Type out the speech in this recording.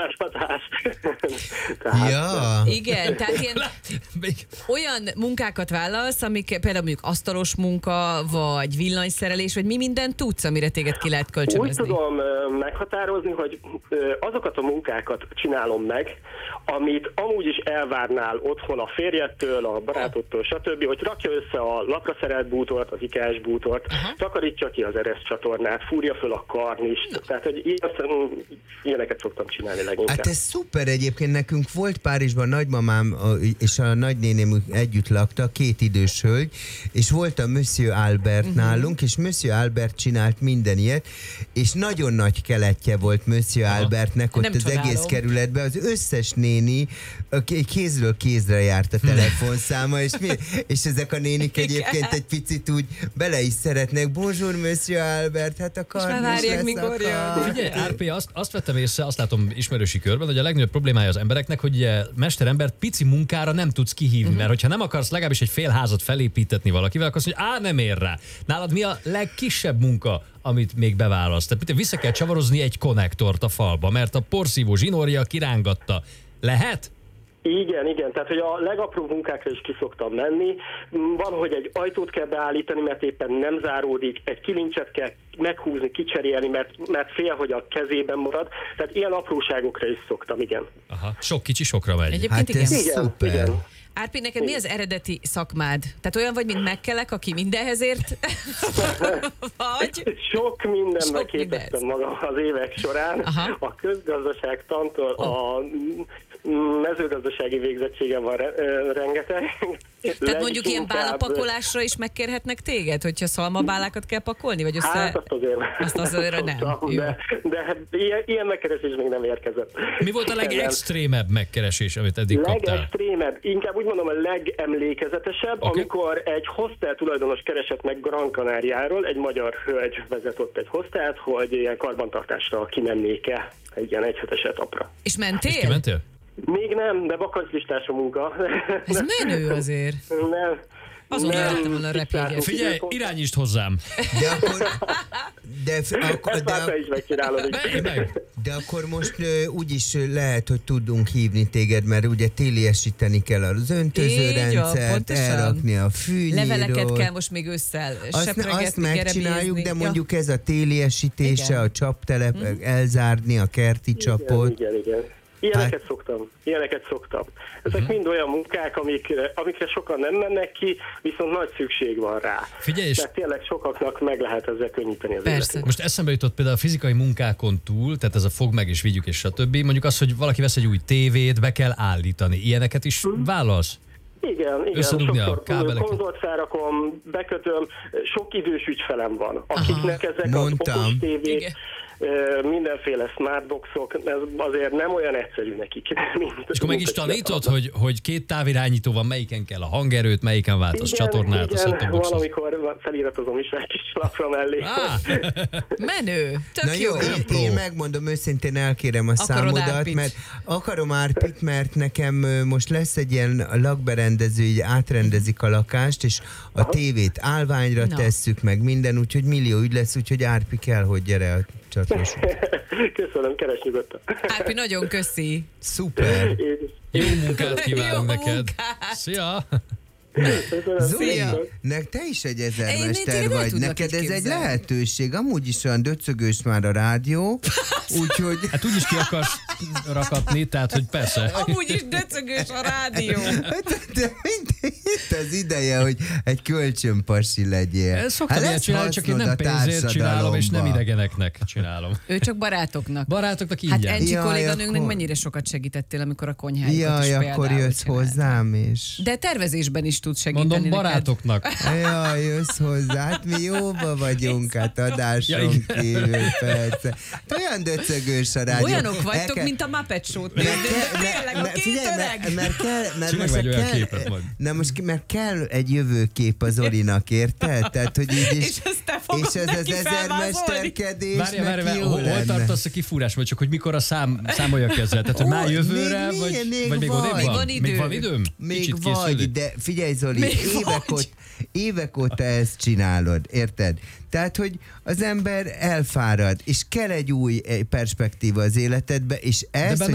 olvashatás. Tehát, Ja. Igen, tehát ilyen olyan munkákat vállalsz, amik például mondjuk asztalos munka, vagy villanyszerelés, vagy mi mindent tudsz, amire téged ki lehet úgy kölcsönözni? tudom meghatározni, hogy azokat a munkákat csinálom meg, amit amúgy is elvárnál otthon a férjedtől, a barátodtól, stb., hogy rakja össze a lapra szerelt bútort, az IKEA-s bútort, takarítsa ki az ereszcsatornát, fúrja föl a karnist, tehát hogy ilyeneket szoktam csinálni leginkább. Hát ez szuper egyébként, nekünk volt Párizsban nagymamám és a nagynéném együtt lakta, két idős hölgy, és volt a Monsieur Albert nálunk, és Monsieur Albert csinált minden ilyet, és nagyon nagy keletje volt Monsieur Albertnek ott Nem az csodálom. egész kerületben, az összes néni kézről kézre járt a telefonszáma, és ezek a nénik egyébként egy picit úgy bele is szeretnek. Bonjour, Monsieur Albert, hát a karnis várják, mikor jön. Figyelj, Árpi, azt vettem észre, azt látom ismerősi körben, hogy a legnagyobb problémája az embereknek, hogy ugye mesterembert pici munkára nem tudsz kihívni, mert hogyha nem akarsz legalábbis egy fél házat felépítetni valakivel, akkor azt mondja, nem ér rá. Nálad mi a legkisebb munka, amit még beválaszt? Tehát vissza kell csavarozni egy konnektort a falba, mert a porszívó zsinórja kirángatta. Lehet? Igen, tehát hogy a legapróbb munkákra is ki szoktam menni. Van, hogy egy ajtót kell beállítani, mert éppen nem záródik, egy kilincset kell meghúzni, kicserélni, mert fél, hogy a kezében marad. Tehát ilyen apróságokra is szoktam, igen. Aha, sok kicsi sokra megy. Egyébként Hát igen. ez Igen, szuper. igen. Árpi, neked mi az eredeti szakmád? Tehát olyan vagy, mint Mekkelek, aki mindenhez ért? Vagy? Sok mindenbe Sok képeztem mindent. magam az évek során. Aha. A közgazdaságtantól a mezőgazdasági végzettségem van rengeteg. Tehát mondjuk ilyen bálapakolásra is megkérhetnek téged, hogyha szalmabálákat kell pakolni? Vagy össze... Hát azt azért nem. szoktam, Jó. de hát ilyen megkeresés még nem érkezett. Mi volt a legextrémebb megkeresés, amit eddig kaptál? Legextrémebb, inkább úgy mondom a legemlékezetesebb, amikor egy hostel tulajdonos keresett meg Gran Canariáról, egy magyar hölgy vezetett egy hostelt, hogy ilyen karbantartásra kimennék-e egy ilyen egyhetes etapra. És mentél? És kimentél? Még nem, de bakancslistás a munka. Ez menő azért. Nem. Azon Nem. jöttem volna repülni. Figyelj, irányítsd hozzám! De akkor... Ezt már te is megcsinálod. De akkor most úgyis lehet, hogy tudunk hívni téged, mert ugye téliesíteni kell az öntözőrendszert, pontosan. elrakni a fűnyírót. Leveleket kell most még össze sepregetni, Azt megcsináljuk, de gerebézni. mondjuk ez a téliesítése, Igen. a csaptelep, elzárni a kerti csapot. Igen. Ilyeneket szoktam. Ezek mind olyan munkák, amikre sokan nem mennek ki, viszont nagy szükség van rá. Figyelj, és Tehát tényleg sokaknak meg lehet ezzel könnyíteni az Persze. életet. most eszembe jutott például a fizikai munkákon túl, tehát ez a fog meg és vigyük és stb. Mondjuk az, hogy valaki vesz egy új tévét, be kell állítani. Ilyeneket is vállalsz? Igen, Összedugni a sokszor kábeleket. konzolt felrakom, bekötöm, sok idős ügyfelem van, akiknek ezek Mondtam. az okos tévék, Igen. mindenféle smartboxok, ez azért nem olyan egyszerű nekik. És akkor meg is tanítod, hogy két távirányító van, melyiken kell a hangerőt, melyiken váltasz csatornát, a set-top boxot. valamikor feliratozom is egy kis lapra mellé. Menő. Tök Na jó, én megmondom őszintén, elkérem a számodat, Árpit. mert akarom Árpit, mert nekem most lesz egy ilyen lakberendező, így átrendezik a lakást, és a tévét állványra Na. tesszük meg minden, úgyhogy millió ügy lesz, úgyhogy Árpi kell, hogy gyere a csatornásra. Köszönöm, keres nyugodtan. Árpi, nagyon köszi. Szuper! Jó munkát kívánunk Jó neked! munkát. Szia! Zoli, Szia. te is egy Én ezermester téged el vagy, tudlak neked így ez egy képzelni. lehetőség, amúgy is olyan döcögős már a rádió, úgyhogy... Hát úgyis ki akarsz rakatni, tehát hogy persze. Amúgy is döcögös a rádió. De itt az ideje, hogy egy kölcsönpasi legyél. Szoktam ilyet lesz csinálni, csak én hasznod nem a pénzért csinálom, és nem társadalomba. idegeneknek csinálom. Ő csak barátoknak. Barátoknak Hát ingyen. Encsi Jaj, kolléganőnknek akkor- mennyire sokat segítettél, amikor a konyháikat is Jaj, például akkor jössz csináltad. hozzám is. De tervezésben is tud segíteni Mondom, neked. barátoknak. Jaj, jössz hozzá, hát mi jóba vagyunk, hát Ja, adáson igen. kívül, persze. Hát olyan döcögös a rádió. Olyanok El vagytok, kell- mint a Muppet Show-t nézni, de tényleg a két figyelj, öreg. mert Csinálj most egy olyan kell, képet majd. na most mert kell egy jövőkép az Zolinak, érted? Tehát, hogy így is, És ezt te fogod és ez neki az felvázolni? ezermesterkedés Várj, neki jó hol lenne. tartasz a kifúrásban, csak hogy mikor a számolja ezzel? Tehát, hogy már jövőre, még vagy még vagy. odébb Még van? van idő. Még van időm? Még Kicsit vagy, készülni? de figyelj Zoli, Még évek óta ezt csinálod, érted? Tehát, hogy az ember elfárad, és kell egy új perspektíva az életedbe, és ez, De benne